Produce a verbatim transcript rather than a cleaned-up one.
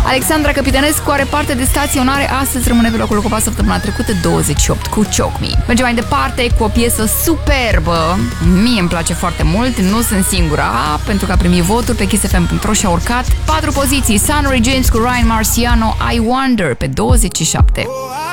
Alexandra Capitănescu are parte de staționare. Astăzi rămâne pe locul ocupat săptămâna trecută, douăzeci și opt, cu Choke Me. Mergem mai departe cu o piesă superbă. Mie îmi place foarte mult, nu sunt singura, pentru că a primit voturi pe kiss f m punct r o și a urcat patru poziții. Sunray James cu Ryan Marciano, I Wonder, pe douăzeci și șapte.